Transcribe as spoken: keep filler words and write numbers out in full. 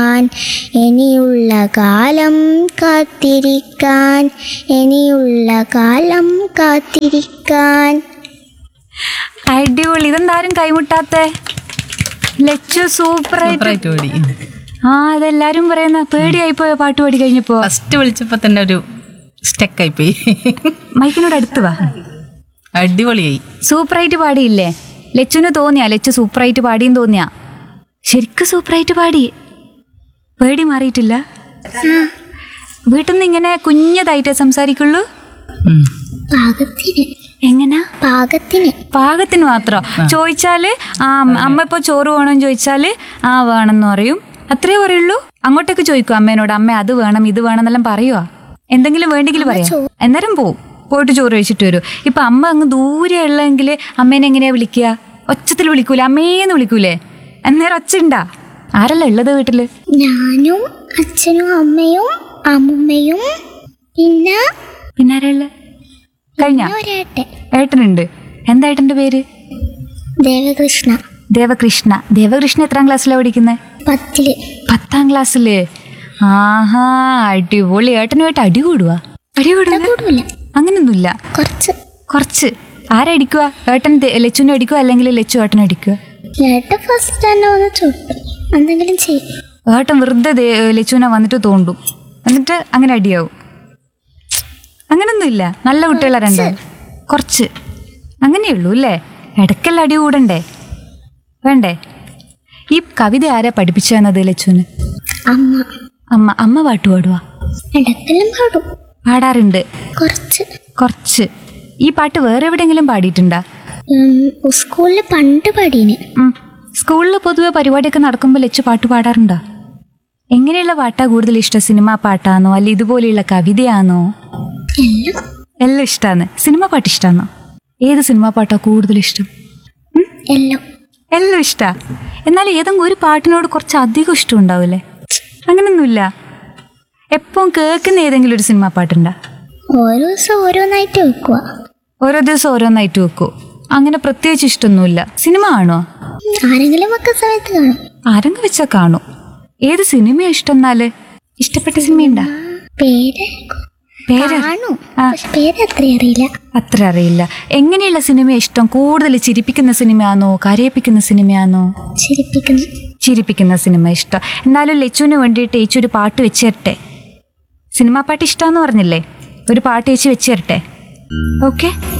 ഇനിയുള്ള കാലം കാത്തിരിക്കാൻ, ഇനിയുള്ള കാലം കാത്തിരിക്കാൻ. അടിപൊളി. ഇതെന്താരും കൈമുട്ടാത്തെ? ലച്ചു സൂപ്പറായിട്ട് ഓടി. ആ അതെല്ലാരും പറയുന്ന പേടിയായിപ്പോയോ പാട്ട് പാടി കഴിഞ്ഞപ്പോ? ഫസ്റ്റ് വിളിച്ചപ്പോ തന്നെ ഒരു സ്റ്റക്കായി പോയി. മൈക്കിനോട് അടുത്ത് വാ. അടിപൊളിയായി. സൂപ്പറായിട്ട് പാടിയില്ലേ? ലച്ചുന് തോന്നിയാ ലച്ചു സൂപ്പറായിട്ട് പാടിയെന്ന് തോന്നിയാ? ശരിക്കും സൂപ്പറായിട്ട് പാടി. പേടി മാറിയിട്ടില്ല? വീട്ടിൽ നിന്ന് ഇങ്ങനെ കുഞ്ഞതായിട്ടേ സംസാരിക്കുള്ളൂ? പാകത്തിന്. എങ്ങനാ? പാകത്തിന്. പാകത്തിന് മാത്രം. ചോദിച്ചാല് ആ അമ്മ ഇപ്പൊ ചോറ് വേണമെന്ന് ചോദിച്ചാല് ആ വേണമെന്ന് പറയും, അത്രേ പറയുള്ളൂ. അങ്ങോട്ടേക്ക് ചോദിക്കും അമ്മേനോട്, അമ്മ അത് വേണം ഇത് വേണം എന്നെല്ലാം പറയുവാ? എന്തെങ്കിലും വേണ്ടെങ്കിൽ പറയാം, അന്നേരം പോവും, പോയിട്ട് ചോറ് കഴിച്ചിട്ട് വരും. ഇപ്പൊ അമ്മ അങ്ങ് ദൂരെ ഉള്ളെങ്കിൽ അമ്മേനെ എങ്ങനെയാ വിളിക്കുക? ഒച്ചത്തിൽ വിളിക്കൂലേ? അമ്മേന്ന് വിളിക്കൂലേ? അന്നേരം ഒച്ച ഉണ്ടാ? ആരല്ല ഉള്ളത് വീട്ടില്? ഞാനും അച്ഛനും അമ്മയും അമ്മയും പിന്നെ പിന്നെ ആരല്ല? കഴിഞ്ഞ ഒരേട്ടൻ. ഏട്ടനുണ്ട്. എന്താ ഏട്ടന്റെ പേര്? ദേവകൃഷ്ണ. ദേവകൃഷ്ണ. ദേവകൃഷ്ണ എത്രാം ക്ലാസ്സിലാണ് പഠിക്കുന്നത്? പത്തില്. പത്താം ക്ലാസ്സില്. ആഹാ അടിപൊളി. ഏട്ടനുമായിട്ട് അടി കൂടുവാ? അടി കൂടുക? കൂടില്ല, അങ്ങനൊന്നുമില്ല. കുറച്ച് കുറച്ച്. ആരടിക്കുക? ഏട്ടൻ ലച്ചുനെ അടിക്കുക അല്ലെങ്കിൽ ലച്ചു ഏട്ടനെ അടിക്കുക? ഏട്ടൻ ഫസ്റ്റ് തന്നെ ഒന്ന് ചുട്ടു, എന്തെങ്കിലും ചെയ്യും. ഏട്ടൻ വെറുതെ ലച്ചുവിനെ വന്നിട്ട് തോണ്ടും, എന്നിട്ട് അങ്ങനെ അടിയാവും. അങ്ങനൊന്നുമില്ല. നല്ല കുട്ടികളെ രണ്ടോ? കുറച്ച്. അങ്ങനെയുള്ളൂ അല്ലേ? ഇടയ്ക്കെല്ലാം അടി കൂടണ്ടേ? വേണ്ടേ? ഈ കവിത ആരാ പഠിപ്പിച്ചു തന്നത് ലച്ചുവിന്? അമ്മ. അമ്മ. അമ്മ പാട്ട് പാടുവാ? ഇടയ്ക്കെല്ലാം പാടും. പാടാറുണ്ട്? കുറച്ച്. കുറച്ച്. ഈ പാട്ട് വേറെ എവിടെയെങ്കിലും പാടിയിട്ടുണ്ടാ? സ്കൂളിൽ പണ്ട് പാടീന്. സ്കൂളിൽ പൊതുവെ പരിപാടിയൊക്കെ നടക്കുമ്പോൾ ലച്ചു പാട്ട് പാടാറുണ്ടോ? എങ്ങനെയുള്ള പാട്ടാ കൂടുതൽ ഇഷ്ടം? സിനിമാ പാട്ടാണോ അല്ല ഇതുപോലെയുള്ള കവിതയാണോ? എല്ലാം. എല്ലാം ഇഷ്ടമാണ്. സിനിമ പാട്ട് ഇഷ്ടമാണോ? ഏത് സിനിമാ പാട്ടാ കൂടുതൽ ഇഷ്ടം? എല്ലാം. എല്ലാം ഇഷ്ടാ. എന്നാൽ ഏതെങ്കിലും ഒരു പാട്ടിനോട് കുറച്ച് അധികം ഇഷ്ടം ഉണ്ടാവില്ലേ? അങ്ങനൊന്നുമില്ല. എപ്പം കേൾക്കുന്ന ഏതെങ്കിലും ഒരു സിനിമാ പാട്ടുണ്ടാ? ഓരോ ദിവസം ഓരോന്നായിട്ട് വെക്കുക. ഓരോ ദിവസം ഓരോന്നായിട്ട് വെക്കൂ. അങ്ങനെ പ്രത്യേകിച്ച് ഇഷ്ടമൊന്നുമില്ല. സിനിമ കാണോ? ആരെങ്കിലും വെക്കുന്ന സമയത്ത് കാണും. ആരെങ്കിലും വെച്ചാൽ കാണും. ഏത് സിനിമയാ ഇഷ്ടം? എന്നാല് ഇഷ്ടപ്പെട്ട സിനിമയുണ്ടാ? പേര് പേര് കാണും, പക്ഷെ പേര് അത്ര അറിയില്ല. അത്ര അറിയില്ല. എങ്ങനെയുള്ള സിനിമ ഇഷ്ടം? കൂടുതൽ ചിരിപ്പിക്കുന്ന സിനിമയാണോ കരയിപ്പിക്കുന്ന സിനിമയാണോ? ചിരിപ്പിക്കുന്നു. ചിരിപ്പിക്കുന്ന സിനിമ ഇഷ്ടം. എന്നാലും ലച്ചുവിന് വേണ്ടിയിട്ട് ചേച്ചി ഒരു പാട്ട് വെച്ച് തരട്ടെ? സിനിമാ പാട്ട് ഇഷ്ടമാന്ന് പറഞ്ഞില്ലേ? ഒരു പാട്ട് ചേച്ചി വെച്ച് തരട്ടെ? ഓക്കെ.